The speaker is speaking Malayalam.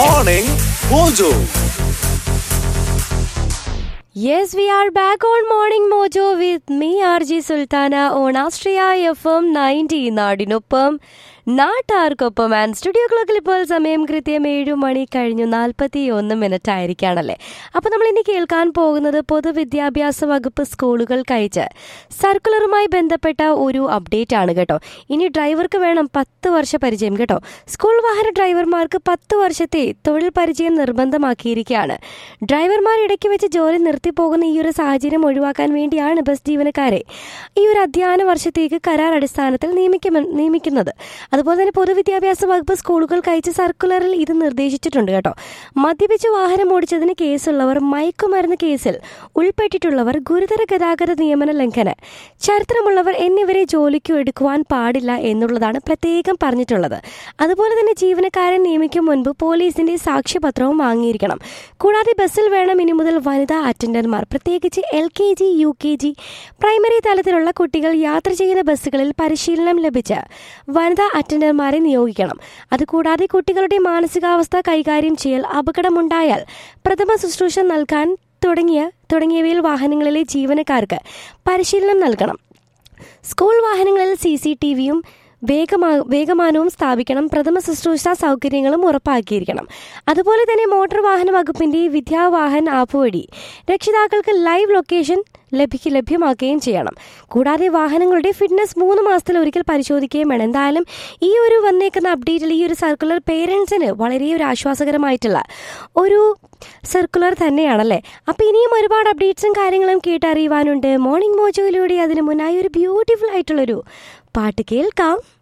Morning Mojo. Yes, we are back on Morning Mojo with me, RJ Sultana, on Astria FM 90. നാടിനൊപ്പം നാട്ടാർക്കൊപ്പം ആൻഡ് സ്റ്റുഡിയോ ക്ലോക്കിൽ ഇപ്പോൾ സമയം കൃത്യം 7 മണി കഴിഞ്ഞു 41 ആയിരിക്കുകയാണല്ലേ. അപ്പോൾ നമ്മൾ ഇനി കേൾക്കാൻ പോകുന്നത് പൊതുവിദ്യാഭ്യാസ വകുപ്പ് സ്കൂളുകൾക്കയച്ച് സർക്കുലറുമായി ബന്ധപ്പെട്ട ഒരു അപ്ഡേറ്റ് ആണ് കേട്ടോ. ഇനി ഡ്രൈവർക്ക് വേണം 10 വർഷ പരിചയം കേട്ടോ. സ്കൂൾ വാഹന ഡ്രൈവർമാർക്ക് 10 വർഷത്തെ തൊഴിൽ പരിചയം നിർബന്ധമാക്കിയിരിക്കുകയാണ്. ഡ്രൈവർമാർ ഇടയ്ക്ക് വെച്ച് ജോലി നിർത്തിപ്പോകുന്ന ഈ ഒരു സാഹചര്യം ഒഴിവാക്കാൻ വേണ്ടിയാണ് ബസ് ജീവനക്കാരെ ഈ ഒരു അധ്യയന വർഷത്തേക്ക് കരാർ അടിസ്ഥാനത്തിൽ നിയമിക്കുന്നത്. അതുപോലെ തന്നെ പൊതുവിദ്യാഭ്യാസ വകുപ്പ് സ്കൂളുകൾക്ക് അയച്ച സർക്കുലറിൽ ഇത് നിർദ്ദേശിച്ചിട്ടുണ്ട് കേട്ടോ. മദ്യപിച്ച് വാഹനം ഓടിച്ചതിന് കേസുള്ളവർ, മയക്കുമരുന്ന് കേസിൽ ഉൾപ്പെട്ടിട്ടുള്ളവർ, ഗുരുതര ഗതാഗത നിയമന ലംഘന ചരിത്രമുള്ളവർ എന്നിവരെ ജോലിക്ക് എടുക്കുവാൻ പാടില്ല എന്നുള്ളതാണ് പ്രത്യേകം പറഞ്ഞിട്ടുള്ളത്. അതുപോലെ തന്നെ ജീവനക്കാരെ നിയമിക്കും മുൻപ് പോലീസിന്റെ സാക്ഷ്യപത്രവും വാങ്ങിയിരിക്കണം. കൂടാതെ ബസ്സിൽ വേണം ഇനി മുതൽ വനിതാ അറ്റൻഡർമാർ, പ്രത്യേകിച്ച് LKG, UKG, പ്രൈമറി തലത്തിലുള്ള കുട്ടികൾ യാത്ര ചെയ്യുന്ന ബസ്സുകളിൽ പരിശീലനം ലഭിച്ച വനിതാ അറ്റൻഡർമാരെ നിയോഗിക്കണം. അതുകൂടാതെ കുട്ടികളുടെ മാനസികാവസ്ഥ കൈകാര്യം ചെയ്യൽ, അപകടമുണ്ടായാൽ പ്രഥമ ശുശ്രൂഷ നൽകാൻ തുടങ്ങിയവയിൽ വാഹനങ്ങളിലെ ജീവനക്കാർക്ക് പരിശീലനം നൽകണം. സ്കൂൾ വാഹനങ്ങളിൽ CCTVയും വേഗമാനവും സ്ഥാപിക്കണം. പ്രഥമ ശുശ്രൂഷ സൗകര്യങ്ങളും ഉറപ്പാക്കിയിരിക്കണം. അതുപോലെ തന്നെ മോട്ടോർ വാഹന വകുപ്പിന്റെ വിദ്യാവാഹൻ ആപ്പ് വഴി രക്ഷിതാക്കൾക്ക് ലൈവ് ലൊക്കേഷൻ ലഭ്യമാക്കുകയും ചെയ്യണം. കൂടാതെ വാഹനങ്ങളുടെ ഫിറ്റ്നസ് 3 മാസത്തിൽ ഒരിക്കൽ പരിശോധിക്കുകയും വേണം. എന്തായാലും ഈ ഒരു വന്നേക്കുന്ന അപ്ഡേറ്റിൽ ഈ ഒരു സർക്കുലർ പേരൻസിന് വളരെ ഒരു ആശ്വാസകരമായിട്ടുള്ള ഒരു സർക്കുലർ തന്നെയാണല്ലേ. അപ്പോൾ ഇനിയും ഒരുപാട് അപ്ഡേറ്റ്സും കാര്യങ്ങളും കേട്ടറിയുവാനുണ്ട് മോർണിംഗ് മോജോയിലൂടെ. അതിന് മുന്നായി ഒരു ബ്യൂട്ടിഫുൾ ആയിട്ടുള്ളൊരു പാട്ട് കേൾക്കാം.